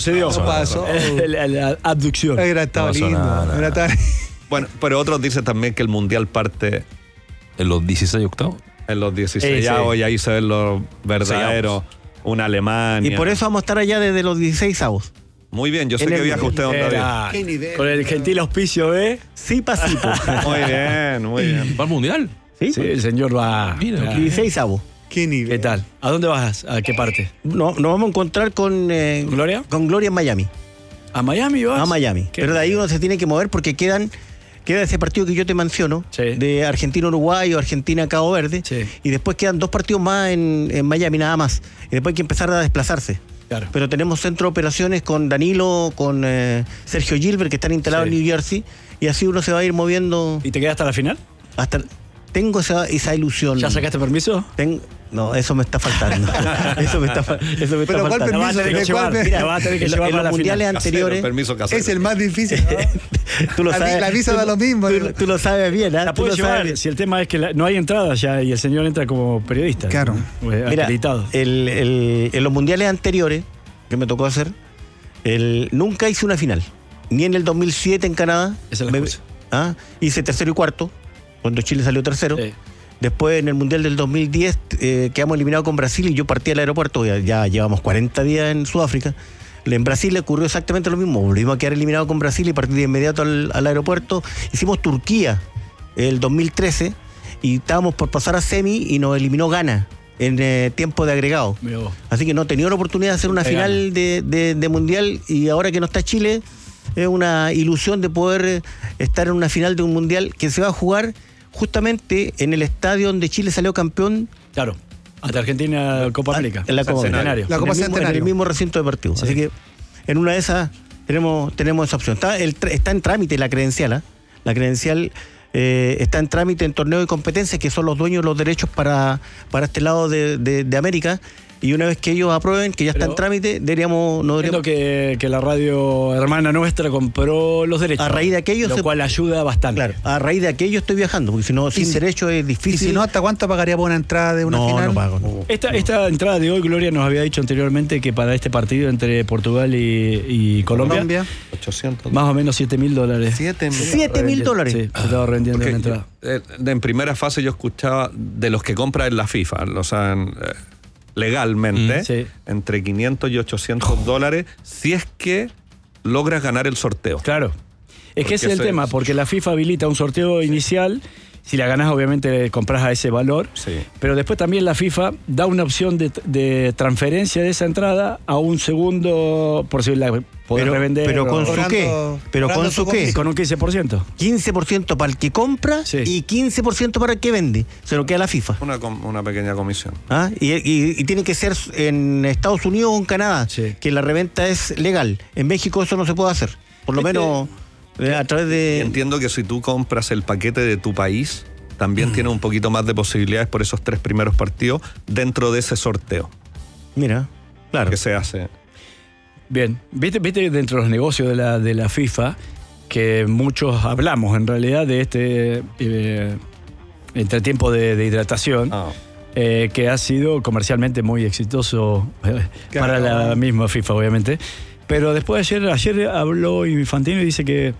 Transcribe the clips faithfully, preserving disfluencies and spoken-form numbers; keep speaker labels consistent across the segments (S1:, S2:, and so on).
S1: Se dio.
S2: No pasó.
S1: La, la abducción.
S2: Era, estaba
S3: No pasó
S2: lindo.
S3: nada, nada.
S2: Era estaba-
S4: Bueno, pero otros dicen también que el mundial parte
S3: En los dieciséis octavos.
S4: en los dieciséis
S1: Sí, sí.
S4: y ahí se ven los verdaderos. Una Alemania.
S5: Y por eso vamos a estar allá desde los dieciséis avos.
S4: Muy bien, yo sé
S5: En
S4: que
S5: el-
S4: viaja usted, don David.
S1: Era-
S2: Qué nivel.
S1: Con el gentil auspicio de...
S5: Sí, pasito.
S4: Muy bien, muy bien.
S3: ¿Va al mundial?
S5: ¿Sí?
S1: Sí, el señor va...
S3: Mira,
S5: dieciséis avos.
S2: Qué nivel.
S1: ¿Qué tal? ¿A dónde vas? ¿A qué parte?
S5: No, nos vamos a encontrar con, eh,
S1: ¿Gloria?
S5: con Gloria en Miami.
S1: ¿A Miami vas?
S5: A Miami.
S1: Qué
S5: Pero de ahí
S1: bien.
S5: uno se tiene que mover porque quedan queda ese partido que yo te menciono,
S1: Sí.
S5: de Argentina-Uruguay o Argentina-Cabo Verde,
S1: Sí.
S5: y después quedan dos partidos más en, en Miami nada más. Y después hay que empezar a desplazarse.
S1: Claro.
S5: Pero tenemos centro de operaciones con Danilo, con eh, Sergio Gilbert, que están instalados
S1: Sí.
S5: en New Jersey, y así uno se va a ir moviendo
S1: ¿Y te quedas hasta la final?
S5: hasta... Tengo esa, esa ilusión.
S1: ¿Ya sacaste permiso?
S5: Ten- No, eso me está faltando. eso me está, fa- eso me está
S2: Pero ¿cuál
S5: faltando.
S1: La vas a tener que
S2: ¿De
S1: llevar.
S2: cuál?
S1: La vas a tener que
S5: En,
S1: llevar
S5: en
S1: para
S5: los
S1: la
S5: mundiales
S1: final.
S5: anteriores,
S4: Permiso casero.
S2: Es el más difícil. ¿no?
S5: tú lo
S2: La vi-
S5: sabes.
S2: la visa
S5: tú-
S2: da lo mismo.
S5: Tú, tú lo sabes bien, ¿ah?
S1: La
S5: Tú lo
S1: puedes
S5: sabes
S1: llevar
S5: bien.
S1: si el tema es que la- no hay entrada ya y el señor entra como periodista.
S2: Claro.
S1: Eh,
S5: Mira,
S1: acreditado.
S5: el- el- en los mundiales anteriores que me tocó hacer, el, nunca hice una final. Ni en el dos mil siete en Canadá.
S1: Esa es la
S5: Me-
S1: excusa.
S5: ¿ah? Hice tercero y cuarto, cuando Chile salió tercero.
S1: Sí.
S5: Después en el Mundial del dos mil diez eh, quedamos eliminados con Brasil y yo partí al aeropuerto, ya, ya llevamos cuarenta días en Sudáfrica. En Brasil le ocurrió exactamente lo mismo, volvimos a quedar eliminados con Brasil y partí de inmediato al, al aeropuerto. Hicimos Turquía el dos mil trece y estábamos por pasar a semi y nos eliminó Ghana en eh, tiempo de agregado.
S1: Mirá vos.
S5: Así que no tenía la oportunidad de hacer una
S1: De
S5: final de, de- de Mundial y ahora que no está Chile es una ilusión de poder eh, estar en una final de un Mundial que se va a jugar justamente en el estadio donde Chile salió campeón
S1: Claro. Ante Argentina, Copa América.
S5: en la Copa
S1: Centenario.
S2: La
S5: en
S2: Copa
S5: el mismo, en
S2: Centenario.
S5: el mismo recinto deportivo.
S1: Sí.
S5: Así que en una de esas tenemos, tenemos esa opción. Está, el, tra- está en trámite la credencial, ¿ah? La credencial eh, está en trámite en torneo de competencias, que son los dueños de los derechos para, para este lado de, de- de América. Y una vez que ellos aprueben, que ya está
S1: Pero-
S5: en trámite, deberíamos, no
S1: Entiendo
S5: deberíamos
S1: que, que la radio hermana nuestra compró los derechos.
S5: A raíz de aquello
S1: Lo
S5: se-
S1: cual ayuda bastante.
S5: claro, a raíz de aquello estoy viajando, porque si no, sin
S2: si-
S5: derecho es
S2: Y
S5: difícil.
S2: si no, ¿hasta cuánto pagaría por una entrada de una
S5: no,
S2: final?
S5: no pago. no.
S1: Esta, esta entrada de hoy, Gloria nos había dicho anteriormente que para este partido entre Portugal y, y Colombia,
S2: Colombia.
S4: ochocientos.
S1: más o menos siete mil dólares.
S4: Siete mil.
S5: Siete mil dólares.
S1: Sí, se estaba rendiendo
S4: Porque
S1: una entrada.
S4: yo, eh, de- en primera fase yo escuchaba de los que compra en la FIFA, o sea, en, eh, legalmente,
S1: Mm, sí.
S4: entre quinientos y ochocientos dólares, si es que logras ganar el sorteo.
S1: Claro. Es que ese es el
S4: eso
S1: tema,
S4: es-
S1: porque la FIFA habilita un sorteo inicial. Si la ganás, obviamente compras a ese valor.
S4: Sí.
S1: Pero después también la FIFA da una opción de, de transferencia de esa entrada a un segundo, por si la podés
S5: Pero,
S1: revender.
S5: pero con
S1: o-
S5: su
S2: Cobrando-
S5: qué, pero
S2: cobrando
S5: con
S2: su
S5: su qué.
S1: con un quince por ciento.
S5: quince por ciento para el que compra
S1: Sí.
S5: y quince por ciento para el que vende. Se lo queda la FIFA.
S4: Una, com- una pequeña comisión.
S5: ¿Ah? Y, y- y tiene que ser en Estados Unidos o en Canadá,
S1: Sí.
S5: que la reventa es legal. En México eso no se puede hacer. Por lo
S1: Este-
S5: menos eh, a través
S4: Y
S5: de...
S4: entiendo que si tú compras el paquete de tu país, también tienes un poquito más de posibilidades por esos tres primeros partidos dentro de ese sorteo
S5: Mira, claro.
S4: que se hace.
S1: Bien, viste, viste dentro de los negocios de la, de la FIFA que muchos hablamos en realidad de este eh, entretiempo de, de hidratación.
S4: Ah.
S1: eh, que ha sido comercialmente muy exitoso eh, para la misma FIFA, obviamente. Pero después ayer, ayer habló Infantino y dice que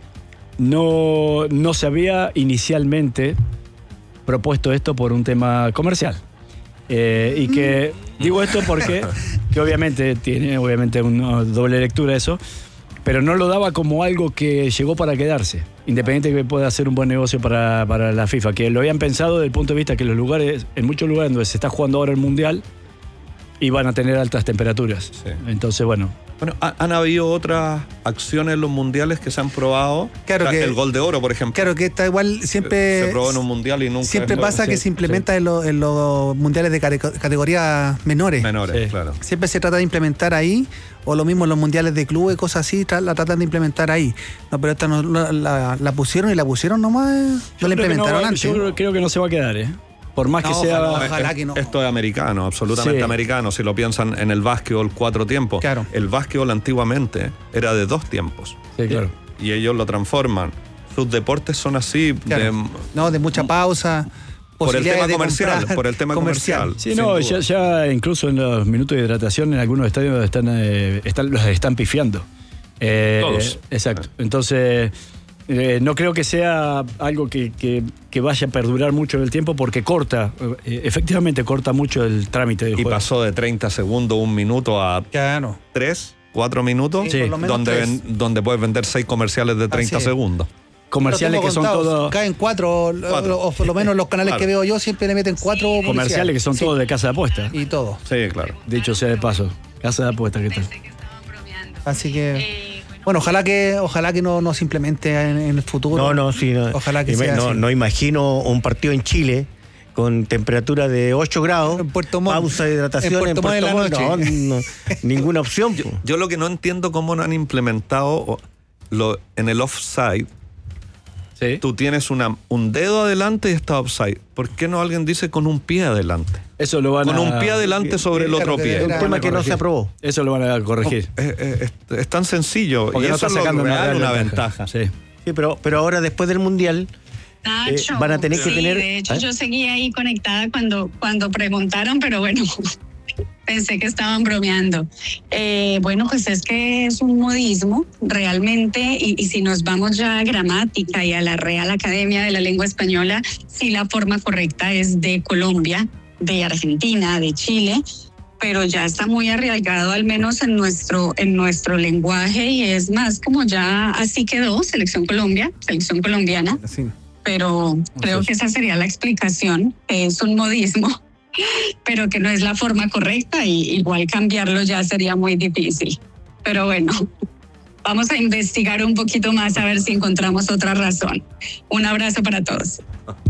S1: no, no se había inicialmente propuesto esto por un tema comercial. Eh, y que digo esto porque que obviamente tiene obviamente una doble lectura eso, pero no lo daba como algo que llegó para quedarse, independiente de que pueda ser un buen negocio para, para la FIFA, que lo habían pensado desde el punto de vista que los lugares, en muchos lugares donde se está jugando ahora el Mundial, iban a tener altas temperaturas.
S4: Sí.
S1: Entonces, bueno,
S4: Bueno, ha- han habido otras acciones en los mundiales que se han probado.
S2: Claro
S4: La-
S2: que-
S4: el gol de oro, por ejemplo.
S2: Claro que está igual, siempre...
S4: Se probó en un mundial y nunca.
S2: Siempre
S4: es-
S2: pasa que
S1: sí,
S2: se implementa en, lo- en los mundiales de care- categorías menores.
S4: Menores,
S1: Sí.
S4: claro.
S2: Siempre se trata de implementar ahí, o lo mismo en los mundiales de clubes, cosas así, tra- la tratan de implementar ahí. No, pero esta no, la, la- la pusieron y la pusieron nomás, eh, no
S1: yo
S2: la
S1: creo que
S2: implementaron
S1: no,
S2: antes.
S1: yo creo, creo que no se va a quedar, ¿eh? Por más que
S2: No,
S1: sea...
S2: ojalá, ojalá que no.
S4: Esto es americano, absolutamente
S1: Sí.
S4: americano. Si lo piensan en el básquetbol, cuatro tiempos.
S2: Claro.
S4: El básquetbol antiguamente era de dos tiempos.
S1: Sí, claro.
S4: Y ellos lo transforman. Sus deportes son así.
S2: Claro.
S4: de-
S2: No, de mucha pausa.
S4: Por el tema
S2: de
S4: comercial,
S2: comprar
S4: por el tema comercial.
S1: Sí, no, ya, ya incluso en los minutos de hidratación en algunos estadios están, eh, están los están pifiando. Eh,
S3: Todos.
S1: Exacto. Entonces, eh, no creo que sea algo que, que, que vaya a perdurar mucho en el tiempo porque corta, eh, efectivamente corta mucho el trámite del
S4: Y
S1: juego.
S4: pasó de treinta segundos, un minuto a
S2: Claro.
S4: tres, cuatro minutos,
S1: Sí, por
S2: lo menos
S4: donde,
S2: tres.
S4: ven- donde puedes vender seis comerciales de treinta
S2: Así es.
S4: segundos.
S1: Comerciales
S2: Lo
S1: que
S2: tengo
S1: son
S2: contado,
S1: todos
S2: caen cuatro,
S4: Cuatro.
S2: o por lo menos los canales
S4: Claro.
S2: que veo yo siempre le meten cuatro
S1: comerciales que son
S2: Sí.
S1: todos de casa de apuestas.
S2: Y todo.
S4: Sí, claro.
S1: Dicho sea de paso, casa de apuestas, ¿qué tal?
S2: Así que, bueno, ojalá que ojalá que no, no se implemente en, en el futuro.
S5: No, no, sí. No,
S2: Ojalá que
S5: Y me-
S2: sea
S5: no,
S2: así.
S5: no imagino un partido en Chile con temperatura de ocho grados,
S2: En Puerto Montt.
S5: pausa de hidratación
S2: En Puerto Montt en la
S5: Montt,
S2: noche.
S5: no, no, ninguna opción. po.
S4: Yo lo que no entiendo cómo no han implementado lo, en el offside,
S1: Sí.
S4: tú tienes una, un dedo adelante y está offside. ¿Por qué no alguien dice con un pie adelante?
S1: Eso lo van
S4: Con
S1: a...
S4: un pie adelante sobre el
S2: Claro
S4: otro
S2: que
S4: pie.
S5: Es un
S2: era-
S5: tema que no
S1: corregir.
S5: se aprobó.
S1: Eso lo van a corregir.
S4: Es, es- es- es tan sencillo.
S1: Porque
S4: y
S1: no
S4: eso
S1: está
S4: es lo
S1: sacando
S4: real,
S1: real
S4: una ventaja.
S1: Sí.
S5: Sí, pero, pero ahora después del Mundial
S6: Nacho,
S5: Eh, van a tener que
S6: sí,
S5: tener-
S6: de hecho
S5: ¿eh?
S6: yo seguía ahí conectada cuando, cuando preguntaron, pero bueno, pensé que estaban bromeando. Eh, bueno, pues es que es un modismo realmente, y, y si nos vamos ya a gramática y a la Real Academia de la Lengua Española, sí la forma correcta es de Colombia, de Argentina, de Chile, pero ya está muy arraigado al menos en nuestro, en nuestro lenguaje, y es más como ya así quedó, Selección Colombia, Selección Colombiana.
S2: Así.
S6: Pero creo que esa sería la explicación, que es un modismo, pero que no es la forma correcta, y igual cambiarlo ya sería muy difícil. Pero bueno, vamos a investigar un poquito más a ver si encontramos otra razón. Un abrazo para todos.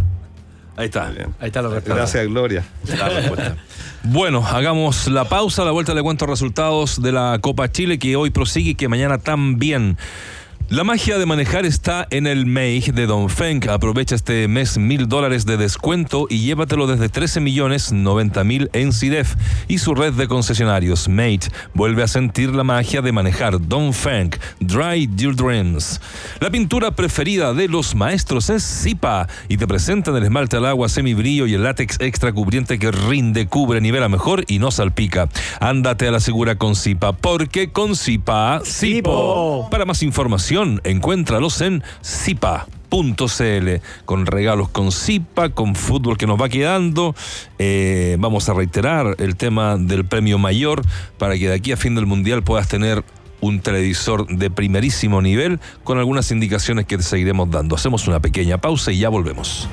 S3: Ahí está.
S4: Bien.
S1: Ahí está lo que
S4: Gracias, Gloria.
S3: La respuesta. Bueno, hagamos la pausa. A la vuelta le cuento resultados de la Copa Chile, que hoy prosigue y que mañana también. La magia de manejar está en el Mage de Dongfeng. Aprovecha este mes mil dólares de descuento y llévatelo desde trece millones noventa mil en C I D E F y su red de concesionarios. Mate vuelve a sentir la magia de manejar. Dongfeng, Dry Your Dreams. La pintura preferida de los maestros es Zipa y te presentan el esmalte al agua semibrillo y el látex extra cubriente que rinde, cubre, nivela mejor y no salpica. Ándate a la segura con Zipa, porque con Zipa, Zipo. Para más información, encuéntralos en zipa punto c l, con regalos con Zipa, con fútbol que nos va quedando. Eh, vamos a reiterar el tema del premio mayor para que de aquí a fin del mundial puedas tener un televisor de primerísimo nivel, con algunas indicaciones que te seguiremos dando. Hacemos una pequeña pausa y ya volvemos.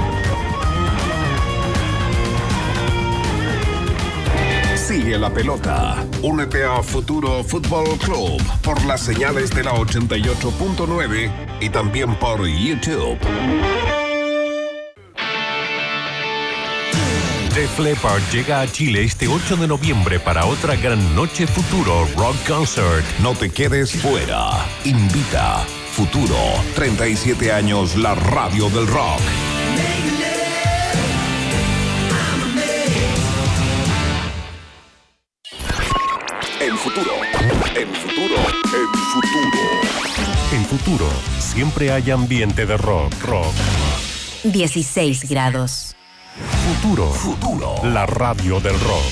S7: Sigue la pelota. Únete a Futuro Fútbol Club por las señales de la ochenta y ocho punto nueve y también por YouTube.
S8: Def Leppard llega a Chile este ocho de noviembre para otra gran noche Futuro Rock Concert.
S7: No te quedes fuera. Invita Futuro. treinta y siete años, la radio del rock. En futuro, en futuro, en futuro.
S8: En Futuro siempre hay ambiente de rock, rock.
S9: dieciséis grados.
S8: Futuro,
S7: Futuro.
S8: la radio del rock.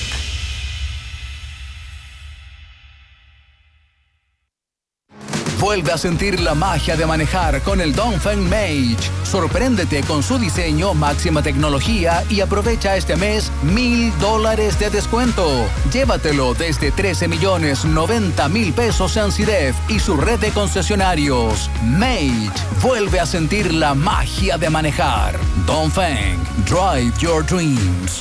S10: Vuelve a sentir la magia de manejar con el Dongfeng Mage. Sorpréndete con su diseño, máxima tecnología y aprovecha este mes mil dólares de descuento. Llévatelo desde trece millones noventa mil pesos en C I D E F y su red de concesionarios. Mage vuelve a sentir la magia de manejar. Dongfeng, drive your dreams.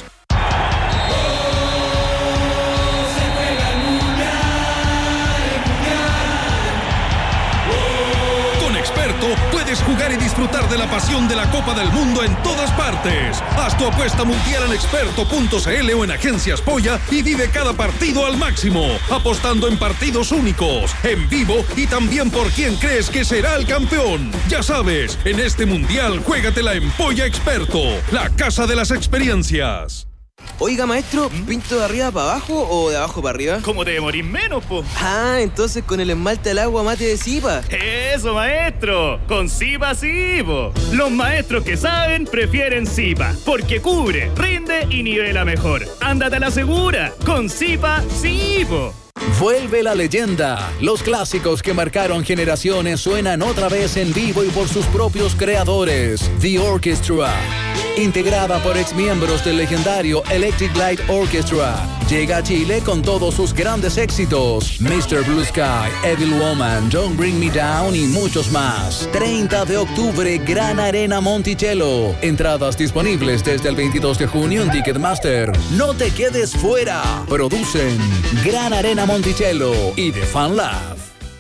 S11: Puedes jugar y disfrutar de la pasión de la Copa del Mundo en todas partes. Haz tu apuesta mundial en experto punto c l o en Agencias Polla y vive cada partido al máximo, apostando en partidos únicos, en vivo y también por quién crees que será el campeón. Ya sabes, en este mundial juégatela en Polla Experto, la casa de las experiencias.
S12: Oiga, maestro,
S13: ¿Mm?
S12: ¿pinto de arriba para abajo o de abajo para arriba?
S13: ¿Cómo te demorís menos, po?
S12: Ah, entonces con el esmalte al agua mate de Zipa.
S13: Eso, maestro. Con Zipa sí, po. Los maestros que saben prefieren Zipa, porque cubre, rinde y nivela mejor. Ándate a la segura. Con Zipa sí, po.
S10: Vuelve la leyenda. Los clásicos que marcaron generaciones suenan otra vez en vivo y por sus propios creadores. The Orchestra, integrada por exmiembros del legendario Electric Light Orchestra, llega a Chile con todos sus grandes éxitos: mister Blue Sky, Evil Woman, Don't Bring Me Down y muchos más. treinta de octubre, Gran Arena Monticello. Entradas disponibles desde el veintidós de junio en Ticketmaster. No te quedes fuera. Producen Gran Arena Monticello y The Fan Lab.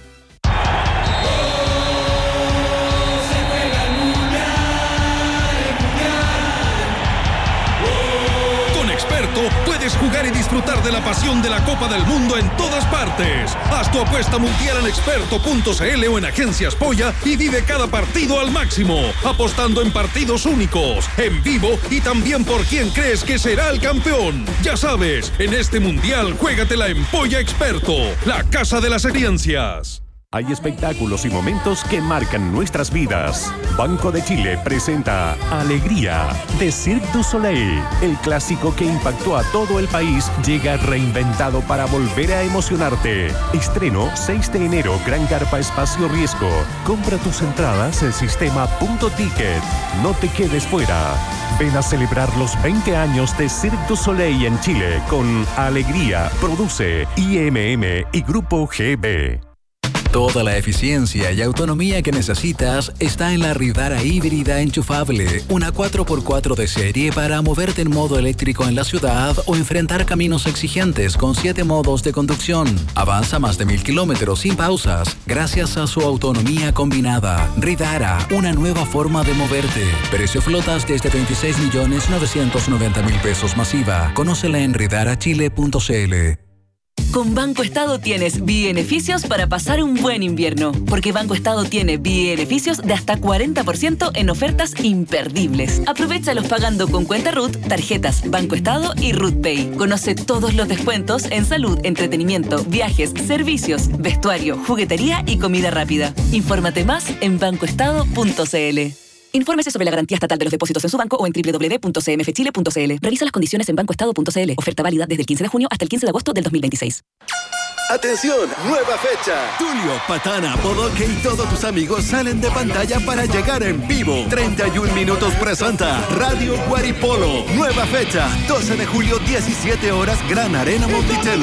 S11: Puedes jugar y disfrutar de la pasión de la Copa del Mundo en todas partes. Haz tu apuesta mundial en experto punto c l o en Agencias Polla y vive cada partido al máximo, apostando en partidos únicos, en vivo y también por quién crees que será el campeón. Ya sabes, en este mundial juégatela en Polla Experto, la casa de las experiencias.
S8: Hay espectáculos y momentos que marcan nuestras vidas. Banco de Chile presenta Alegría de Cirque du Soleil. El clásico que impactó a todo el país llega reinventado para volver a emocionarte. Estreno seis de enero, Gran Carpa Espacio Riesgo. Compra tus entradas en sistema punto ticket. No te quedes fuera. Ven a celebrar los veinte años de Cirque du Soleil en Chile con Alegría. Produce I M M y Grupo G B.
S10: Toda la eficiencia y autonomía que necesitas está en la Ridara híbrida enchufable, una cuatro por cuatro de serie para moverte en modo eléctrico en la ciudad o enfrentar caminos exigentes con siete modos de conducción. Avanza más de mil kilómetros sin pausas gracias a su autonomía combinada. Ridara, una nueva forma de moverte. Precio flotas desde veintiséis millones novecientos noventa mil pesos masiva. Conócela en ridara chile punto c l.
S14: Con Banco Estado tienes beneficios para pasar un buen invierno, porque Banco Estado tiene beneficios de hasta cuarenta por ciento en ofertas imperdibles. Aprovéchalos pagando con cuenta R U T, tarjetas Banco Estado y R U T Pay. Conoce todos los descuentos en salud, entretenimiento, viajes, servicios, vestuario, juguetería y comida rápida. Infórmate más en banco estado punto c l. Infórmese sobre la garantía estatal de los depósitos en su banco o en doble u doble u doble u punto c m f chile punto c l. Revisa las condiciones en banco estado punto c l. Oferta válida desde el quince de junio hasta el quince de agosto del dos mil veintiséis.
S15: ¡Atención! ¡Nueva fecha! Tulio, Patana, Bodoque y todos tus amigos salen de pantalla para llegar en vivo. treinta y un minutos presenta Radio Guaripolo. Nueva fecha, doce de julio, diecisiete horas, Gran Arena Monticello.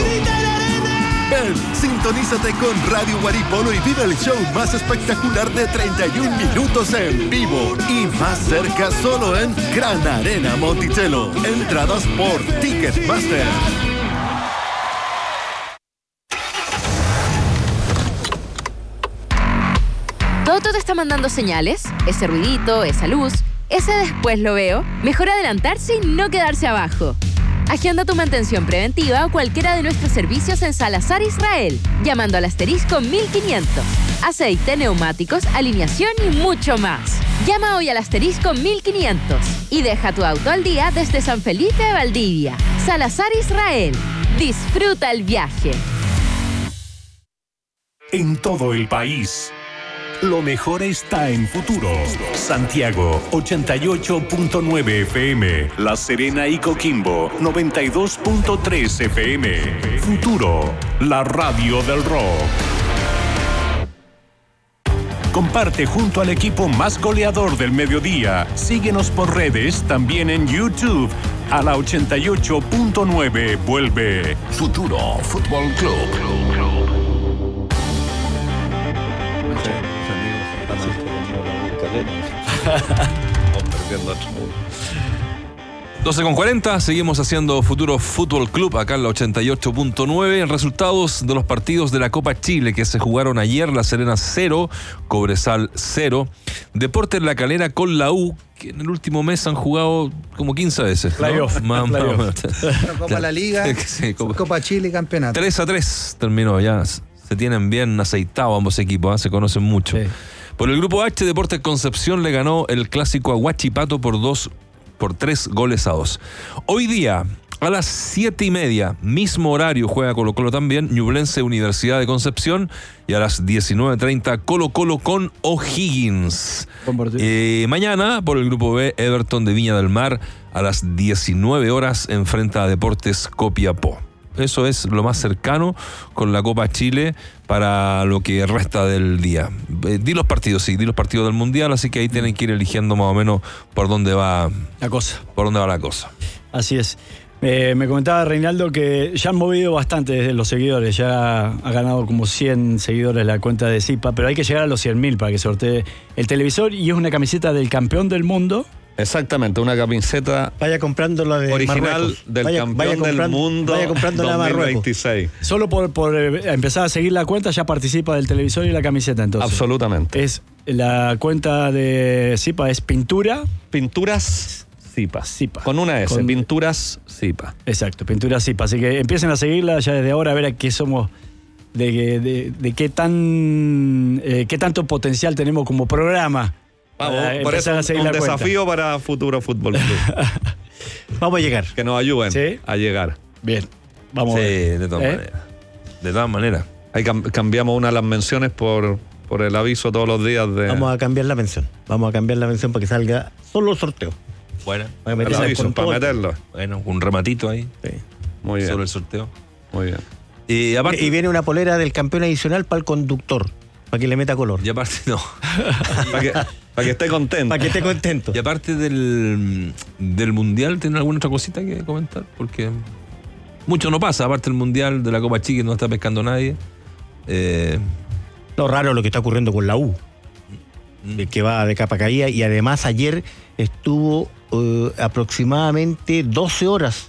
S15: Ven, sintonízate con Radio Guaripolo y vive el show más espectacular de treinta y un minutos en vivo. Y más cerca solo en Gran Arena Monticello. Entradas por Ticketmaster.
S16: ¿Toto te está mandando señales? Ese ruidito, esa luz, ese después lo veo. Mejor adelantarse y no quedarse abajo. Agenda tu mantención preventiva o cualquiera de nuestros servicios en Salazar Israel, llamando al asterisco mil quinientos. Aceite, neumáticos, alineación y mucho más. Llama hoy al asterisco mil quinientos y deja tu auto al día desde San Felipe de Valdivia. Salazar Israel. Disfruta el viaje.
S8: En todo el país, lo mejor está en Futuro. Santiago, ochenta y ocho punto nueve F M. La Serena y Coquimbo, noventa y dos punto tres F M. Futuro, la radio del rock. Comparte junto al equipo más goleador del mediodía. Síguenos por redes, también en YouTube. A la ochenta y ocho punto nueve vuelve Futuro Fútbol Club.
S3: doce con cuarenta, seguimos haciendo Futuro Fútbol Club acá en la ochenta y ocho punto nueve. Resultados de los partidos de la Copa Chile que se jugaron ayer: La Serena cero, Cobresal cero. Deportes La Calera con la U, que en el último mes han jugado como quince veces.
S2: Playoff.
S3: ¿no?
S2: Playoff. Copa La Liga,
S3: sí, Copa.
S2: Copa Chile y campeonato.
S3: tres a tres terminó ya. Se tienen bien aceitados ambos equipos, ¿eh? Se conocen mucho. Sí. Por el grupo H, Deportes Concepción le ganó el clásico a Huachipato por dos, por tres goles a dos. Hoy día, A las siete y media, mismo horario, juega Colo Colo también, Ñublense Universidad de Concepción, y a las diecinueve treinta Colo Colo con O'Higgins. Eh, mañana, por el grupo B, Everton de Viña del Mar, a las diecinueve horas, enfrenta a Deportes Copiapó. Eso es lo más cercano con la Copa Chile para lo que resta del día. Eh, di los partidos, sí, di los partidos del Mundial, así que ahí tienen que ir eligiendo más o menos por dónde va
S1: la cosa.
S3: Por dónde va la cosa.
S1: Así es. Eh, me comentaba Reinaldo que ya han movido bastante desde los seguidores, ya ha ganado como cien seguidores la cuenta de Zipa, pero hay que llegar a los cien mil para que sortee el televisor, y es una camiseta del campeón del mundo.
S4: Exactamente, una camiseta
S5: vaya comprando la de
S4: original
S5: Marruecos.
S4: del
S5: vaya,
S4: campeón
S5: vaya
S4: del mundo
S5: vaya comprando
S4: dos mil veintiséis.
S1: Solo por, por empezar a seguir la cuenta ya participa del televisor y la camiseta, entonces.
S4: Absolutamente.
S1: Es la cuenta de Zipa es Pintura.
S4: Pinturas Zipa.
S1: Zipa.
S4: Con una S,
S1: Con...
S4: Pinturas Zipa.
S1: Exacto, Pinturas Zipa. Así que empiecen a seguirla ya desde ahora, a ver a qué somos, de, de, de qué tan eh, qué tanto potencial tenemos como programa.
S4: Vamos, por eso un, un desafío para Futuro Fútbol Club.
S5: Vamos a llegar.
S4: Que nos ayuden
S1: ¿Sí?
S4: a llegar.
S1: Bien, vamos
S3: sí,
S1: a ver.
S3: de todas
S1: ¿Eh?
S3: maneras. De todas maneras.
S4: Ahí cam- cambiamos una de las menciones por, por el aviso todos los días de...
S5: Vamos a cambiar la mención. Vamos a cambiar la mención para que salga solo el sorteo.
S3: Bueno,
S5: para,
S4: el aviso, para meterlo.
S3: Bueno, un rematito ahí.
S5: Sí.
S4: Muy bien.
S3: Sobre el sorteo.
S4: Muy bien.
S3: Y, aparte,
S5: y viene una polera del campeón adicional para el conductor, para que le meta color.
S3: Y aparte, no.
S4: para, que, para que esté contento.
S5: Para que esté contento.
S3: Y aparte del, del Mundial, ¿tienen alguna otra cosita que comentar? Porque mucho no pasa, aparte del Mundial, de la Copa Chica, no está pescando nadie. Eh...
S5: Lo raro es lo que está ocurriendo con la U, mm. que va de capa caída, y además ayer estuvo uh, aproximadamente doce horas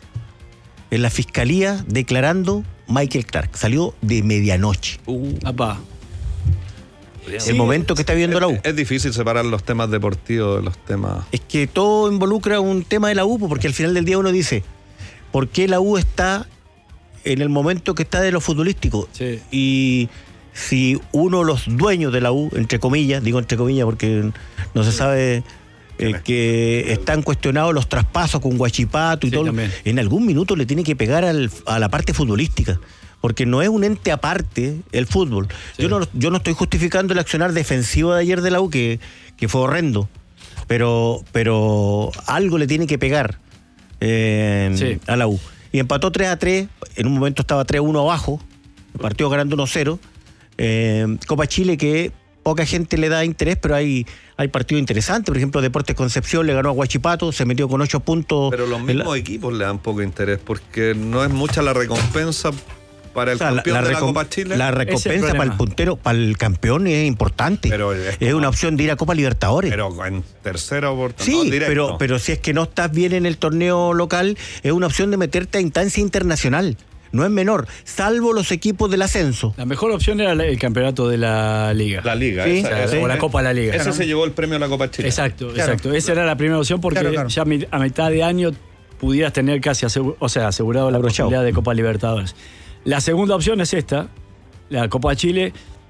S5: en la fiscalía declarando Michael Clark. Salió de medianoche.
S1: Uh, apá.
S5: El
S1: sí,
S5: momento que está viendo la U.
S4: Es, es difícil separar los temas deportivos de los temas...
S5: Es que todo involucra un tema de la U, porque al final del día uno dice, ¿por qué la U está en el momento que está de lo futbolístico?
S1: Sí.
S5: Y si uno de los dueños de la U, entre comillas, digo entre comillas porque no se sabe... Eh, que están cuestionados los traspasos con Huachipato y
S1: sí,
S5: todo,
S1: también.
S5: en algún minuto le tiene que pegar al, a la parte futbolística, porque no es un ente aparte el fútbol. Sí. Yo no yo no estoy justificando el accionar defensivo de ayer de la U, que, que fue horrendo, pero, pero algo le tiene que pegar eh, sí. a la U. Y empató tres a tres, en un momento estaba tres a uno abajo, el partido ganando uno cero. Eh, Copa Chile, que poca gente le da interés, pero hay, hay partidos interesantes. Por ejemplo, Deportes Concepción le ganó a Huachipato, se metió con ocho puntos.
S4: Pero los mismos la... equipos le dan poco interés, porque no es mucha la recompensa para el o sea, campeón la, la de la recom... Copa Chile.
S5: La recompensa para el puntero, para el campeón es importante. Pero es, es una opción de ir a Copa Libertadores.
S4: Pero en tercera oportunidad.
S5: Sí,
S4: no, directo.
S5: pero, pero si es que no estás bien en el torneo local, es una opción de meterte a instancia internacional. No es menor, salvo los equipos del ascenso.
S1: La mejor opción era el campeonato de la Liga.
S4: La Liga,
S1: sí,
S4: esa,
S1: o,
S4: esa,
S1: o la Copa de la Liga.
S4: Ese
S1: ¿no?
S4: se llevó el premio a la Copa Chile.
S1: Exacto,
S4: claro.
S1: exacto. Esa era la primera opción porque claro, claro. ya a mitad de año pudieras tener casi asegurado, o sea, asegurado la
S5: Abrochado.
S1: posibilidad de Copa Libertadores. La segunda opción es esta, la Copa Chile.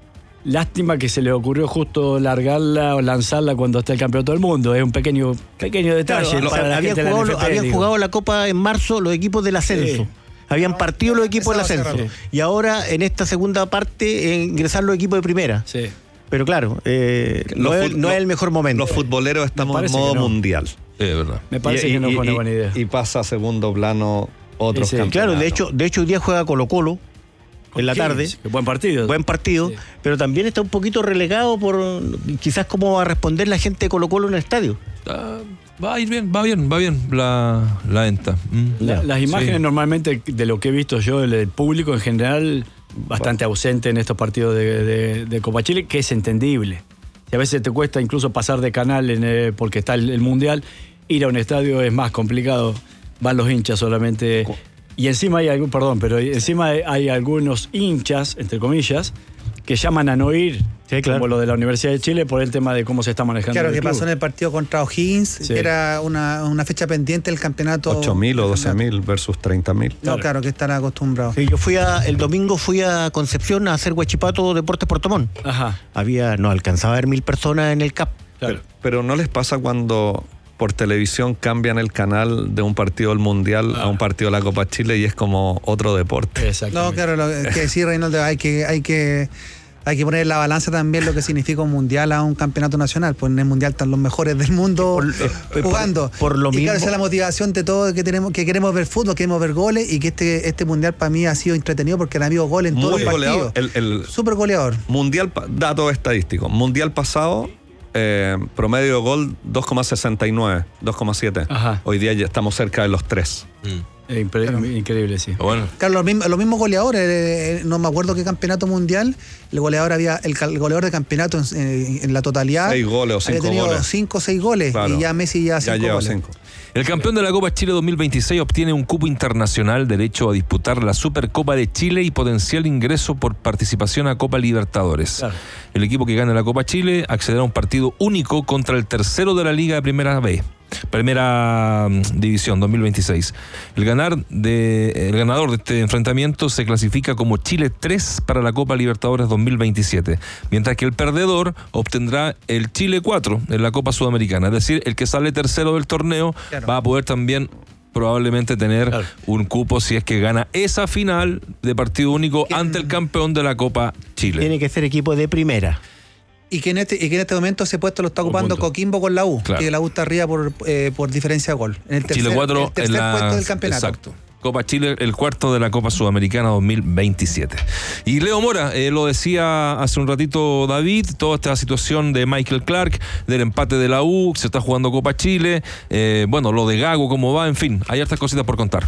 S1: Lástima que se le ocurrió justo largarla o lanzarla cuando está el campeonato del mundo. Es un pequeño, pequeño detalle.
S5: Claro,
S1: para la
S5: habían
S1: gente
S5: jugado,
S1: de la N F P,
S5: habían jugado la Copa en marzo los equipos del ascenso. Sí. Habían partido los equipos del ascenso. Sí. Y ahora, en esta segunda parte, eh, ingresar los equipos de primera.
S1: Sí.
S5: Pero claro, eh, no, es, no es el mejor momento.
S4: Los futboleros estamos en modo no. mundial.
S3: Sí, es verdad.
S1: Me parece y, que no fue una buena idea.
S4: Y pasa a segundo plano otros
S5: sí, sí.
S4: campeonatos.
S5: Claro, de hecho, de hecho hoy día juega Colo Colo en la tarde.
S1: Sí, buen partido.
S5: Buen partido, sí. Pero también está un poquito relegado por quizás cómo va a responder la gente de Colo Colo en el estadio.
S3: Uh, va a ir bien, va bien, va bien la, la venta. Mm.
S1: La, las imágenes sí. normalmente de lo que he visto yo, el público en general, bastante ausente en estos partidos de, de, de Copa Chile, que es entendible. Y a veces te cuesta incluso pasar de canal en, eh, porque está el, el Mundial, ir a un estadio es más complicado, van los hinchas solamente. Y encima hay algún, perdón, pero encima hay algunos hinchas, entre comillas, que llaman a no ir, sí, claro. como lo de la Universidad de Chile, por el tema de cómo se está manejando.
S2: Claro,
S1: el
S2: que
S1: club.
S2: pasó en el partido contra O'Higgins, sí. que era una, una fecha pendiente del campeonato.
S4: ocho mil o doce mil versus treinta mil.
S2: No, claro, claro que están acostumbrados.
S5: Sí, yo fui a, el domingo fui a Concepción a hacer Huachipato Deportes Puerto Montt.
S1: Ajá.
S5: Había, no alcanzaba a ver mil personas en el C A P.
S1: Claro.
S4: Pero, pero no les pasa cuando por televisión cambian el canal de un partido del Mundial ah. a un partido de la Copa Chile y es como otro deporte.
S2: No, claro, lo que sí, Reinaldo, hay que, hay que, hay que poner en la balanza también lo que significa un Mundial a un campeonato nacional. Pues en el Mundial están los mejores del mundo por, jugando.
S5: Por, por lo
S2: y
S5: mismo.
S2: claro, esa es la motivación de todo, que tenemos, que queremos ver fútbol, queremos ver goles, y que este, este Mundial para mí ha sido entretenido porque han habido goles en
S4: Muy
S2: todos los
S4: goleador.
S2: partidos.
S4: El, el
S2: Súper goleador.
S4: Mundial, datos estadísticos. Mundial pasado, eh, promedio de gol dos coma sesenta y nueve, dos coma siete. Hoy día ya estamos cerca de los tres.
S1: Mm. Incre claro. Increíble, sí.
S3: Bueno.
S2: Claro, los mismos, los mismos goleadores, eh, no me acuerdo qué campeonato mundial, el goleador había, el, el goleador de campeonato en, en, en la totalidad.
S4: Seis goles o cinco
S2: había tenido
S4: goles.
S2: cinco o seis goles, claro. Y ya Messi ya,
S4: ya
S2: cinco goles.
S4: Cinco.
S3: El campeón de la Copa Chile dos mil veintiséis obtiene un cupo internacional, derecho a disputar la Supercopa de Chile y potencial ingreso por participación a Copa Libertadores. Claro. El equipo que gane la Copa Chile accederá a un partido único contra el tercero de la Liga de Primera B. Primera División dos mil veintiséis. El, ganar de, el ganador de este enfrentamiento se clasifica como Chile tres para la Copa Libertadores dos mil veintisiete, mientras que el perdedor obtendrá el Chile cuatro en la Copa Sudamericana. Es decir, el que sale tercero del torneo claro. va a poder también probablemente tener claro. un cupo si es que gana esa final de partido único ante el campeón de la Copa Chile.
S5: Tiene que ser equipo de primera.
S2: Y que, en este, y que en este momento ese puesto lo está ocupando Coquimbo con la U, claro. que la U está arriba por, eh, por diferencia de gol. En el tercer,
S3: Chile cuatro
S2: el tercer
S3: en la,
S2: puesto del campeonato.
S3: Exacto. Copa Chile, el cuarto de la Copa Sudamericana dos mil veintisiete. Y Leo Mora, eh, lo decía hace un ratito David, toda esta situación de Michael Clark, del empate de la U, se está jugando Copa Chile, eh, bueno, lo de Gago, cómo va, en fin, hay hartas cositas por contar.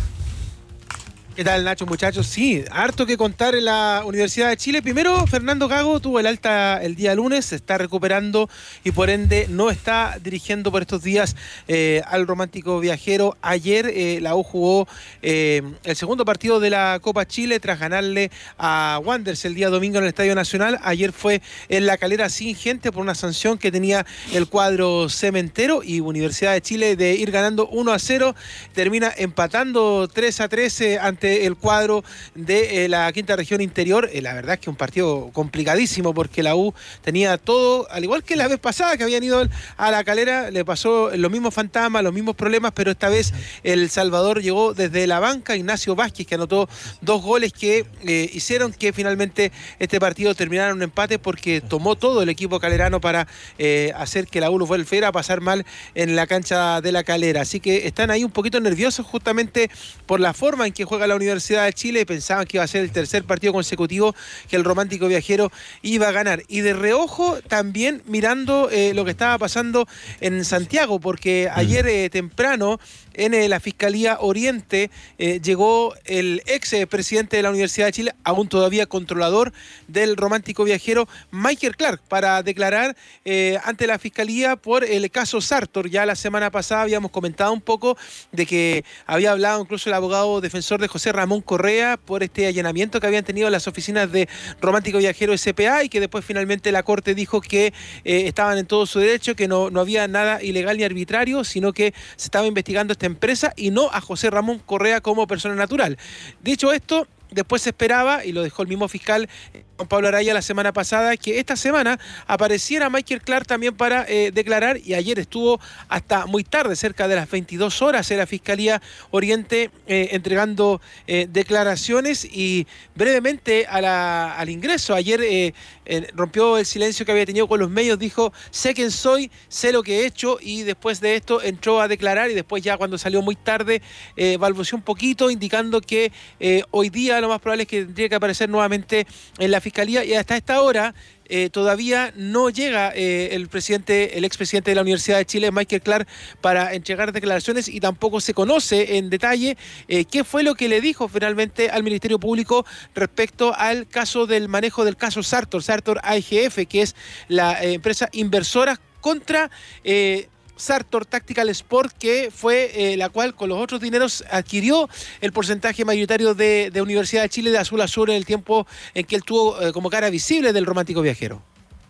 S17: ¿Qué tal, Nacho, muchachos? Sí, harto que contar en la Universidad de Chile. Primero, Fernando Gago tuvo el alta el día lunes, se está recuperando y por ende no está dirigiendo por estos días eh, al Romántico Viajero. Ayer eh, la U jugó eh, el segundo partido de la Copa Chile tras ganarle a Wanderers el día domingo en el Estadio Nacional. Ayer fue en La Calera sin gente por una sanción que tenía el cuadro cementero, y Universidad de Chile, de ir ganando uno a cero, termina empatando tres a tres eh, ante el cuadro de eh, la quinta región interior. Eh, la verdad es que un partido complicadísimo porque la U tenía todo, al igual que la vez pasada que habían ido a La Calera, le pasó los mismos fantasmas, los mismos problemas, pero esta vez El Salvador llegó desde la banca, Ignacio Vázquez, que anotó dos goles que eh, hicieron que finalmente este partido terminara en un empate, porque tomó todo el equipo calerano para eh, hacer que la U lo fuera a pasar mal en la cancha de La Calera. Así que están ahí un poquito nerviosos justamente por la forma en que juega la Universidad de Chile. Pensaban que iba a ser el tercer partido consecutivo que el Romántico Viajero iba a ganar, y de reojo también mirando eh, lo que estaba pasando en Santiago, porque ayer eh, temprano en eh, la Fiscalía Oriente eh, llegó el ex eh, presidente de la Universidad de Chile, aún todavía controlador del Romántico Viajero, Michael Clark, para declarar eh, ante la Fiscalía por el caso Sartor. Ya la semana pasada habíamos comentado un poco de que había hablado incluso el abogado defensor de José Ramón Correa por este allanamiento que habían tenido las oficinas de Romántico Viajero S P A, y que después finalmente la Corte dijo que eh, estaban en todo su derecho, que no, no había nada ilegal ni arbitrario, sino que se estaba investigando esta empresa y no a José Ramón Correa como persona natural. Dicho esto, después se esperaba, y lo dejó el mismo fiscal Juan Pablo Araya la semana pasada, que esta semana apareciera Michael Clark también para eh, declarar, y ayer estuvo hasta muy tarde, cerca de las veintidós horas en la Fiscalía Oriente eh, entregando eh, declaraciones. Y brevemente a la, al ingreso, ayer eh, eh, rompió el silencio que había tenido con los medios, dijo: sé quién soy, sé lo que he hecho, y después de esto entró a declarar, y después ya cuando salió muy tarde eh, balbuceó un poquito, indicando que eh, hoy día lo más probable es que tendría que aparecer nuevamente en la Fiscalía, y hasta esta hora eh, todavía no llega eh, el presidente, el expresidente de la Universidad de Chile, Michael Clark, para entregar declaraciones, y tampoco se conoce en detalle eh, qué fue lo que le dijo finalmente al Ministerio Público respecto al caso del manejo del caso Sartor, Sartor A G F, que es la eh, empresa inversora contra eh, Sartor Tactical Sport, que fue eh, la cual con los otros dineros adquirió el porcentaje mayoritario de, de Universidad de Chile de Azul Azul en el tiempo en que él tuvo eh, como cara visible del Romántico Viajero.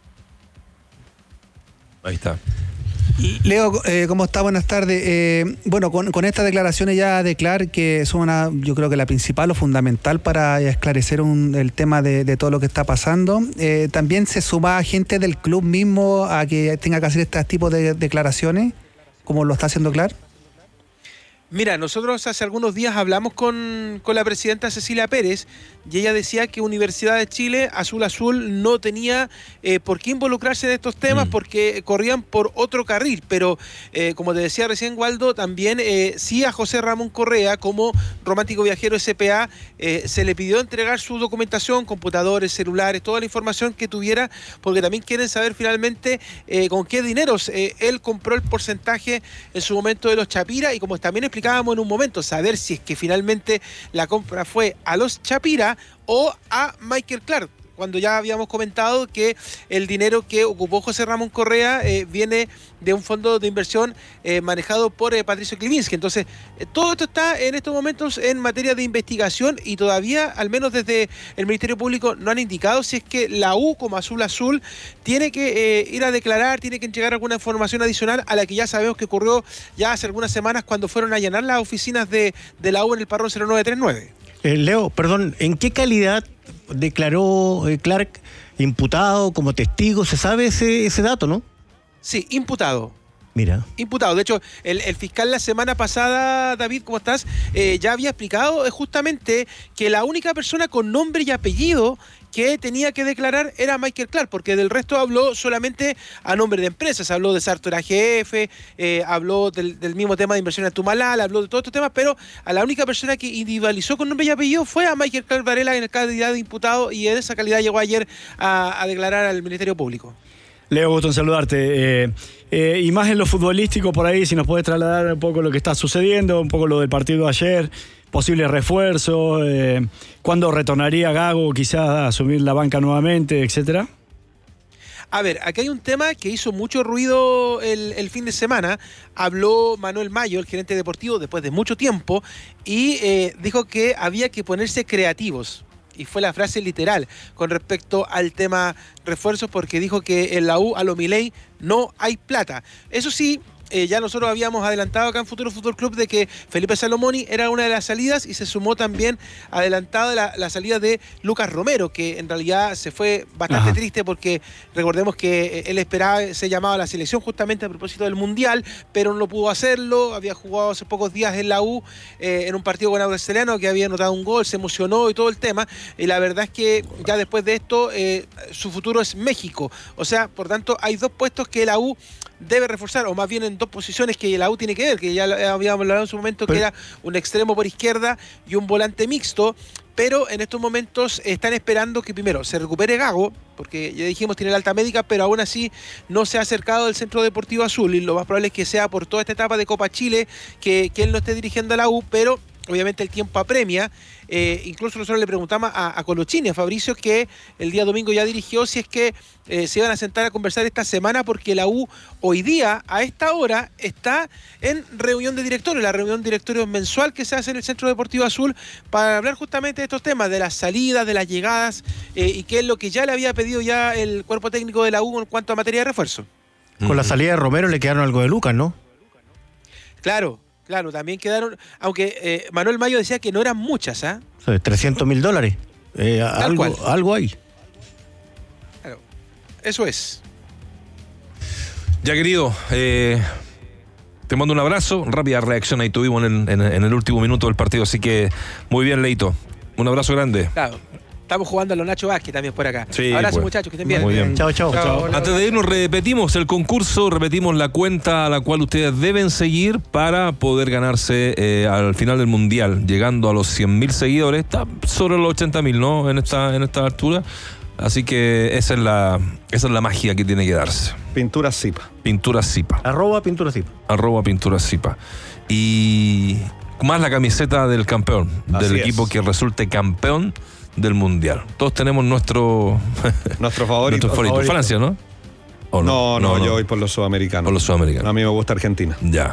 S3: Ahí está.
S2: Leo, eh, ¿cómo está? Buenas tardes. Eh, bueno, con, con estas declaraciones ya de Clark, que son una, yo creo que la principal o fundamental para esclarecer un, el tema de, de todo lo que está pasando, eh, también se suma gente del club mismo a que tenga que hacer este tipo de declaraciones. como lo está haciendo Clark?
S17: Mira, nosotros hace algunos días hablamos con, con la presidenta Cecilia Pérez y ella decía que Universidad de Chile, Azul Azul, no tenía eh, por qué involucrarse en estos temas mm. porque corrían por otro carril. Pero, eh, como te decía recién, Waldo, también eh, sí a José Ramón Correa, como Romántico Viajero S P A, eh, se le pidió entregar su documentación, computadores, celulares, toda la información que tuviera, porque también quieren saber finalmente eh, con qué dineros eh, él compró el porcentaje en su momento de los Chapira, y como también explicábamos en un momento, saber si es que finalmente la compra fue a los Chapira o a Michael Clark, cuando ya habíamos comentado que el dinero que ocupó José Ramón Correa eh, viene de un fondo de inversión eh, manejado por eh, Patricio Klivinski. Entonces, eh, todo esto está en estos momentos en materia de investigación y todavía, al menos desde el Ministerio Público, no han indicado si es que la U, como Azul Azul, tiene que eh, ir a declarar, tiene que entregar alguna información adicional a la que ya sabemos que ocurrió ya hace algunas semanas cuando fueron a allanar las oficinas de, de la U en el Parrón cero nueve tres nueve.
S5: Eh, Leo, perdón, ¿en qué calidad declaró eh, Clark imputado como testigo? ¿Se sabe ese, ese dato, no?
S17: Sí, imputado.
S5: Mira.
S17: Imputado. De hecho, el, el fiscal la semana pasada, David, ¿cómo estás? Eh, ya había explicado eh, justamente que la única persona con nombre y apellido que tenía que declarar era Michael Clark, porque del resto habló solamente a nombre de empresas. Habló de Sartor A G F, eh, habló del, del mismo tema de inversión en Tumalal, habló de todos estos temas, pero a la única persona que individualizó con nombre y apellido fue a Michael Clark Varela en el calidad de imputado, y en esa calidad llegó ayer a, a declarar al Ministerio Público.
S1: Leo, gusto en saludarte. Eh, eh, y más en lo futbolístico por ahí, si nos puedes trasladar un poco lo que está sucediendo, un poco lo del partido de ayer, posibles refuerzos, eh, cuándo retornaría Gago quizás a asumir la banca nuevamente, etcétera.
S17: A ver, aquí hay un tema que hizo mucho ruido el, el fin de semana. Habló Manuel Mayo, el gerente deportivo, después de mucho tiempo, y eh, dijo que había que ponerse creativos. Y fue la frase literal con respecto al tema refuerzos, porque dijo que en la U, a lo Milei, no hay plata. Eso sí, Eh, ya nosotros habíamos adelantado acá en Futuro Fútbol Club de que Felipe Salomoni era una de las salidas, y se sumó también adelantada la, la salida de Lucas Romero, que en realidad se fue bastante Ajá. triste, porque recordemos que él esperaba ser llamado a la selección justamente a propósito del Mundial, pero no pudo hacerlo. Había jugado hace pocos días en la U eh, en un partido con Audax Italiano, que había anotado un gol, se emocionó y todo el tema, y la verdad es que ya después de esto eh, su futuro es México. O sea, por tanto, hay dos puestos que la U debe reforzar, o más bien en dos posiciones que la U tiene que ver, que ya habíamos hablado en su momento, pero que era un extremo por izquierda y un volante mixto, pero en estos momentos están esperando que primero se recupere Gago, porque ya dijimos tiene la alta médica, pero aún así no se ha acercado del Centro Deportivo Azul, y lo más probable es que sea por toda esta etapa de Copa Chile que, que él no esté dirigiendo a la U, pero obviamente el tiempo apremia. Eh, incluso nosotros le preguntamos a, a Colochini, a Fabricio, que el día domingo ya dirigió, si es que eh, se iban a sentar a conversar esta semana, porque la U hoy día, a esta hora, está en reunión de directorios, la reunión de directorios mensual que se hace en el Centro Deportivo Azul, para hablar justamente de estos temas, de las salidas, de las llegadas, eh, y qué es lo que ya le había pedido ya el cuerpo técnico de la U en cuanto a materia de refuerzo.
S5: Con uh-huh. la salida de Romero le quedaron algo de Lucas, ¿no?
S17: Claro. Claro, también quedaron, aunque eh, Manuel Mayo decía que no eran muchas, ¿ah?
S5: ¿eh? trescientos mil dólares. Eh, algo, algo hay.
S17: Claro, eso es.
S3: Ya, querido, eh, te mando un abrazo. Rápida reacción ahí tuvimos en, en, en el último minuto del partido, así que muy bien, Leito. Un abrazo grande.
S17: Claro. Estamos jugando a los Nacho Vázquez también por acá.
S3: Sí,
S17: abrazo,
S3: pues.
S17: muchachos, que estén bien.
S3: Muy bien.
S5: Chao, chao. chao.
S3: Antes de irnos, repetimos el concurso, repetimos la cuenta a la cual ustedes deben seguir para poder ganarse eh, al final del Mundial, llegando a los cien mil seguidores. Está sobre los ochenta mil, ¿no? En esta, en esta altura. Así que esa es la, esa es la magia que tiene que darse.
S4: Pintura Zipa.
S3: Pintura Zipa.
S5: Arroba Pintura Zipa.
S3: Arroba Pintura Zipa. Y más la camiseta del campeón, Así del es. equipo que resulte campeón del Mundial. Todos tenemos nuestro
S4: nuestro favorito.
S3: Nuestro favorito.
S4: favorito.
S3: Francia, ¿no? ¿O
S4: no? No, no, no, yo voy por los sudamericanos.
S3: Por los sudamericanos.
S4: A mí me gusta Argentina.
S3: Ya.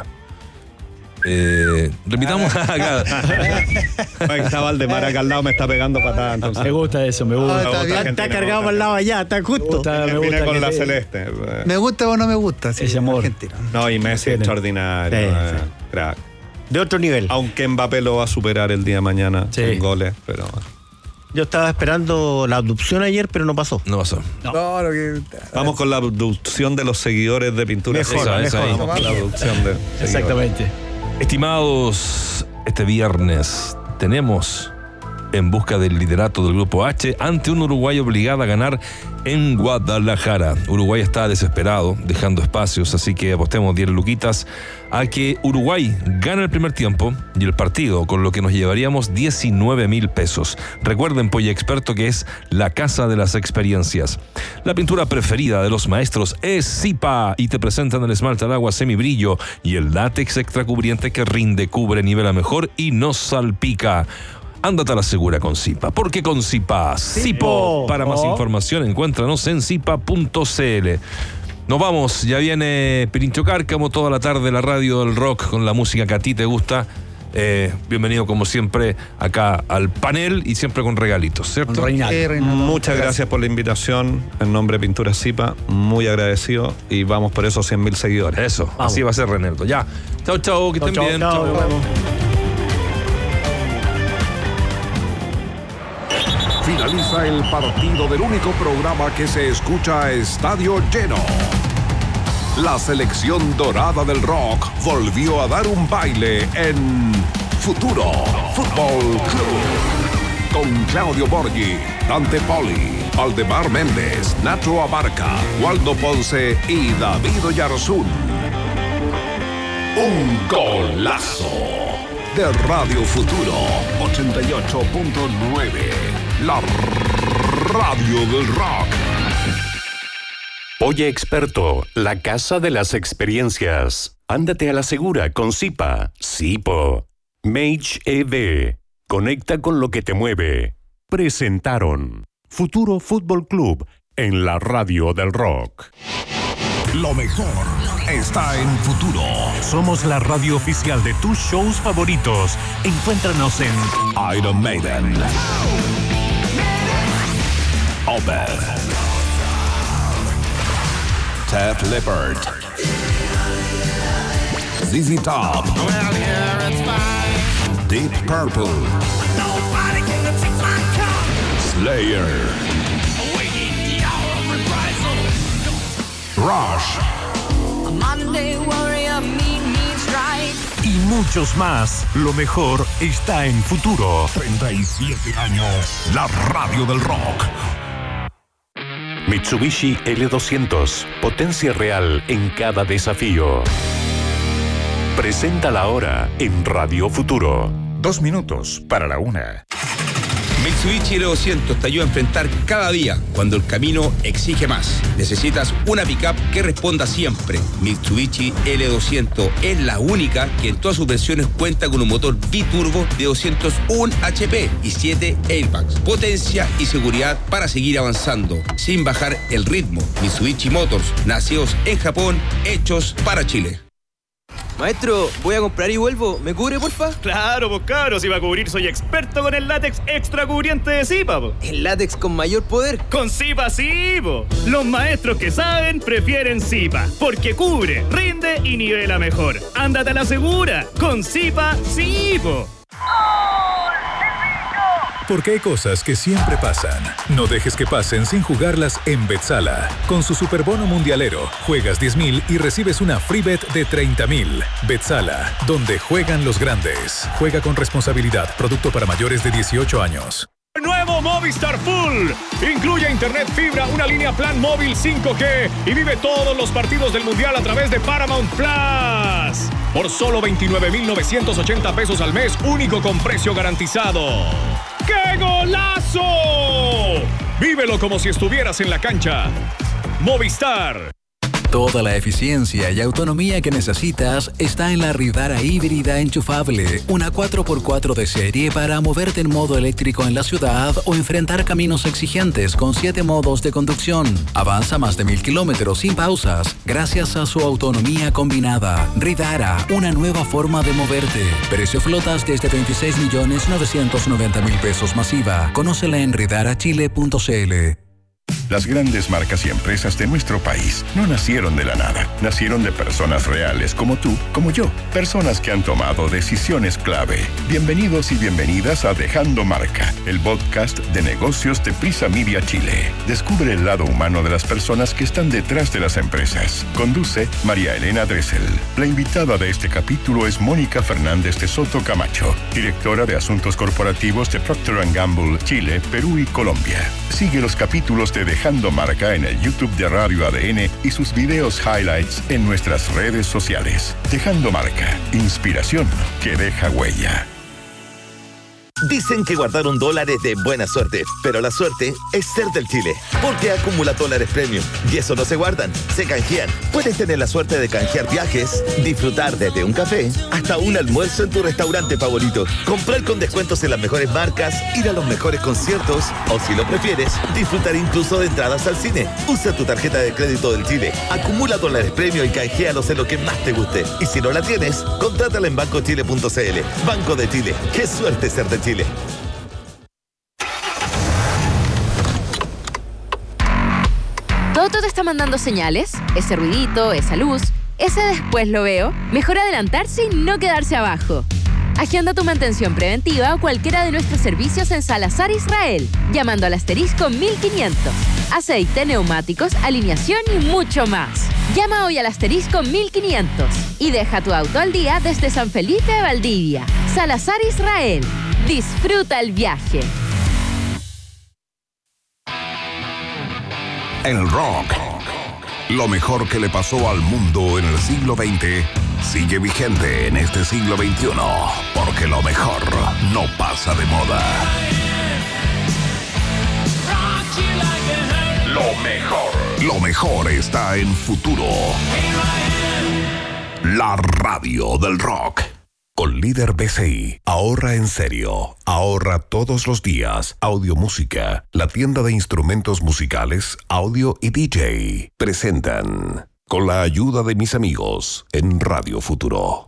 S3: Eh, repitamos acá.
S4: Está Valdemar acá al lado, me está pegando patada. Entonces.
S1: Me gusta eso, me gusta.
S5: Ah, está, está, está cargado por el lado allá, está justo. Me
S4: gusta, me gusta con la te... celeste.
S2: Me gusta o no me gusta, sí,
S1: ese amor.
S2: Argentina.
S4: No, y Messi es extraordinario. Sí, eh, sí. Crack.
S5: De otro nivel.
S4: Aunque Mbappé lo va a superar el día de mañana sí. en goles, pero
S5: Yo estaba esperando la abducción ayer, pero no pasó.
S3: No pasó.
S2: No. No, lo que...
S4: Vamos con la abducción de los seguidores de Pintura
S5: Mejor,
S4: Sipa.
S5: mejor.
S4: Vamos con la abducción de
S1: Exactamente.
S3: Estimados, este viernes tenemos En busca del liderato del Grupo H ante un Uruguay obligado a ganar en Guadalajara. Uruguay está desesperado, dejando espacios, así que apostemos diez luquitas a que Uruguay gane el primer tiempo y el partido, con lo que nos llevaríamos diecinueve mil pesos. Recuerden, Polla Experto, que es la casa de las experiencias. La pintura preferida de los maestros es Zipa y te presentan el esmalte al agua semibrillo y el látex extracubriente que rinde, cubre, nivela mejor y no salpica. Ándate a la segura con Zipa, porque con Zipa, Zipo. Para más
S5: Oh.
S3: información, encuéntranos en zipa punto c l. Nos vamos, ya viene Pirincho Cárcamo toda la tarde, la radio del rock con la música que a ti te gusta. Eh, bienvenido como siempre acá al panel y siempre con regalitos, ¿cierto?
S1: Reinaldo.
S2: Eh, Reinaldo.
S4: Muchas gracias por la invitación. En nombre de Pintura Zipa, muy agradecido y vamos por esos cien mil seguidores.
S3: Eso,
S5: Vamos.
S3: así va a ser, Renaldo. Ya, chao, chao, que
S5: Chau,
S3: estén
S5: chau,
S3: bien.
S5: chau,
S3: Chau.
S5: nos vemos.
S7: Finaliza el partido del único programa que se escucha a estadio lleno. La selección dorada del rock volvió a dar un baile en Futuro Fútbol Club. Con Claudio Borghi, Dante Poli, Aldemar Méndez, Nacho Abarca, Waldo Ponce y David Oyarzún. Un golazo de Radio Futuro ochenta y ocho punto nueve. La radio del rock.
S8: Polla Experto, la casa de las experiencias. Ándate a la segura con Zipa, Zipo. Mage E V, conecta con lo que te mueve. Presentaron Futuro Fútbol Club en la radio del rock.
S7: Lo mejor está en Futuro.
S8: Somos la radio oficial de tus shows favoritos. Encuéntranos en
S7: Iron Maiden, Opeth, Def Leppard, Z Z Top, Deep Purple, Slayer, Rush
S8: y muchos más. Lo mejor está en Futuro.
S7: treinta y siete años, la radio del rock.
S8: Mitsubishi L doscientos, potencia real en cada desafío. Presenta la hora en Radio Futuro.
S18: Dos minutos para la una.
S19: Mitsubishi L doscientos te ayuda a enfrentar cada día cuando el camino exige más. Necesitas una pickup que responda siempre. Mitsubishi L doscientos es la única que en todas sus versiones cuenta con un motor biturbo de doscientos uno H P y siete airbags. Potencia y seguridad para seguir avanzando sin bajar el ritmo. Mitsubishi Motors, nacidos en Japón, hechos para Chile.
S12: Maestro, voy a comprar y vuelvo. ¿Me cubre, porfa?
S13: Claro, pues cabros, si va a cubrir soy experto con el látex extra cubriente de Zipa, po.
S12: El látex con mayor poder.
S13: Con Zipa sí, po. Los maestros que saben prefieren Zipa, porque cubre, rinde y nivela mejor. Ándate a la segura, con Zipa sí, po.
S18: Porque hay cosas que siempre pasan. No dejes que pasen sin jugarlas en Betsala. Con su superbono mundialero, juegas diez mil y recibes una free bet de treinta mil. Betsala, donde juegan los grandes. Juega con responsabilidad. Producto para mayores de dieciocho años.
S20: Nuevo Movistar Full. Incluye internet fibra, una línea plan móvil cinco G y vive todos los partidos del Mundial a través de Paramount Plus. Por solo veintinueve mil novecientos ochenta pesos al mes, único con precio garantizado. ¡Qué golazo! Vívelo como si estuvieras en la cancha. Movistar.
S10: Toda la eficiencia y autonomía que necesitas está en la Ridara híbrida enchufable, una cuatro por cuatro de serie para moverte en modo eléctrico en la ciudad o enfrentar caminos exigentes con siete modos de conducción. Avanza más de mil kilómetros sin pausas gracias a su autonomía combinada. Ridara, una nueva forma de moverte. Precio flotas desde veintiséis millones novecientos noventa mil pesos masiva. Conócela en ridara chile punto c l.
S21: Las grandes marcas y empresas de nuestro país no nacieron de la nada. Nacieron de personas reales como tú, como yo. Personas que han tomado decisiones clave. Bienvenidos y bienvenidas a Dejando Marca, el podcast de negocios de Prisa Media Chile. Descubre el lado humano de las personas que están detrás de las empresas. Conduce María Elena Dressel. La invitada de este capítulo es Mónica Fernández de Soto Camacho, directora de Asuntos Corporativos de Procter and Gamble, Chile, Perú y Colombia. Sigue los capítulos de Dejando Marca en el YouTube de Radio A D N y sus videos highlights en nuestras redes sociales. Dejando Marca, inspiración que deja huella.
S22: Dicen que guardar un dólar es de buena suerte, pero la suerte es ser del Chile, porque acumula dólares premium y eso no se guardan, se canjean. Puedes tener la suerte de canjear viajes, disfrutar desde un café hasta un almuerzo en tu restaurante favorito, comprar con descuentos en las mejores marcas, ir a los mejores conciertos o, si lo prefieres, disfrutar incluso de entradas al cine. Usa tu tarjeta de crédito del Chile, acumula dólares premium y canjealos en lo que más te guste. Y si no la tienes, contrátala en banco chile punto c l. Banco de Chile, qué suerte ser de Chile.
S16: ¿Toto te está mandando señales? ¿Ese ruidito, esa luz, ese después lo veo? Mejor adelantarse y no quedarse abajo. Agenda tu mantención preventiva o cualquiera de nuestros servicios en Salazar Israel, llamando al asterisco mil quinientos. Aceite, neumáticos, alineación y mucho más. Llama hoy al asterisco mil quinientos y deja tu auto al día desde San Felipe de Valdivia. Salazar Israel. Disfruta el viaje.
S7: El rock, lo mejor que le pasó al mundo en el siglo veinte, sigue vigente en este siglo veintiuno, porque lo mejor no pasa de moda. Lo mejor, lo mejor está en Futuro. La radio del rock. Con Líder B C I, ahorra en serio, ahorra todos los días. Audio Música, la tienda de instrumentos musicales, audio y D J, presentan Con la ayuda de mis amigos en Radio Futuro.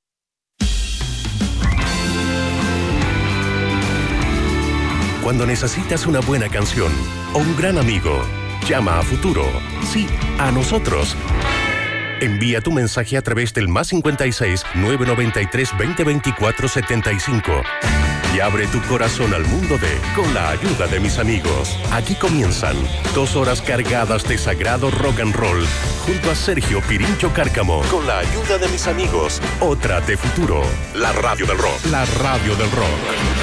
S8: Cuando necesitas una buena canción o un gran amigo, llama a Futuro. Sí, a nosotros. Envía tu mensaje a través del más cincuenta y seis, nueve noventa y tres, veinte veinticuatro, setenta y cinco y abre tu corazón al mundo de Con la ayuda de mis amigos. Aquí comienzan dos horas cargadas de sagrado rock and roll junto a Sergio Pirincho Cárcamo. Con la ayuda de mis amigos, otra de Futuro, la radio del rock. La radio del rock.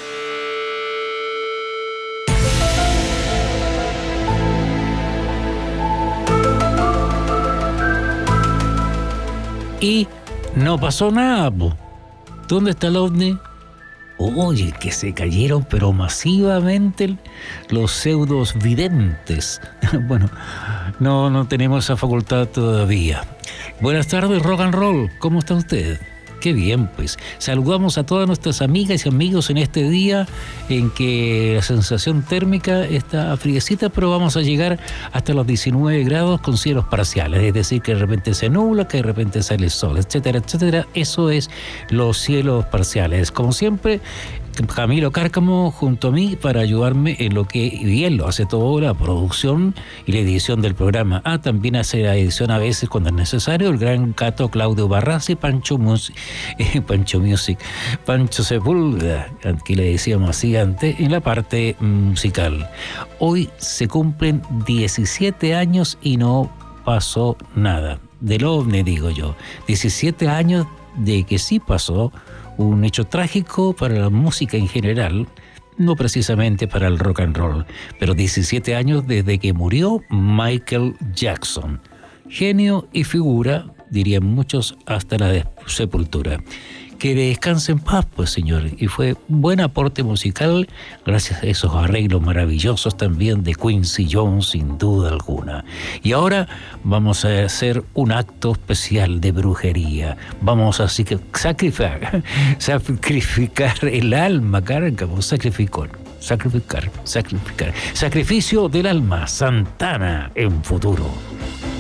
S23: Y no pasó nada, po. ¿Dónde está el ovni? Oye, que se cayeron, pero masivamente los pseudos videntes. Bueno, no, no tenemos esa facultad todavía. Buenas tardes, rock and roll. ¿Cómo está usted? Qué bien, pues. Saludamos a todas nuestras amigas y amigos en este día en que la sensación térmica está friecita, pero vamos a llegar hasta los diecinueve grados con cielos parciales. Es decir, que de repente se nubla, que de repente sale el sol, etcétera, etcétera. Eso es los cielos parciales. Como siempre, Camilo Cárcamo junto a mí para ayudarme en lo que bien lo hace todo, la producción y la edición del programa. Ah, también hace la edición a veces cuando es necesario el gran Cato Claudio Barraza y Pancho Music, eh, Pancho Music, Pancho Sepúlveda, que le decíamos así antes, en la parte musical. Hoy se cumplen diecisiete años y no pasó nada. Del ovni, digo yo. diecisiete años de que sí pasó un hecho trágico para la música en general, no precisamente para el rock and roll, pero diecisiete años desde que murió Michael Jackson. Genio y figura, dirían muchos, hasta la sepultura. Que descanse en paz, pues, señor. Y fue un buen aporte musical gracias a esos arreglos maravillosos también de Quincy Jones, sin duda alguna. Y ahora vamos a hacer un acto especial de brujería. Vamos a sacrificar, sacrificar el alma, Cárcamo, sacrificó. Sacrificar, sacrificar. Sacrificio del alma, Santana en Futuro.